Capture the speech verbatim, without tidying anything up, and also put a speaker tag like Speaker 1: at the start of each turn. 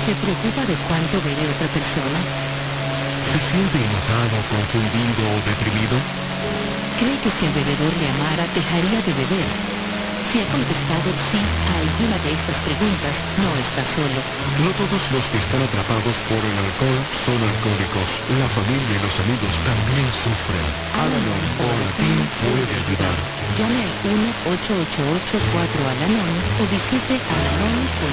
Speaker 1: ¿Se preocupa de cuánto bebe otra persona?
Speaker 2: ¿Se siente enojado, confundido o deprimido?
Speaker 1: ¿Cree que si el bebedor le amara, dejaría de beber? Si ha contestado sí a alguna de estas preguntas, no está solo.
Speaker 2: No todos los que están atrapados por el alcohol son alcohólicos. La familia y los amigos también sufren. Al-Anon o Alatín puede ayudar.
Speaker 1: Llame al uno ocho ocho ocho cuatro Al-Anon o visite al anon punto com.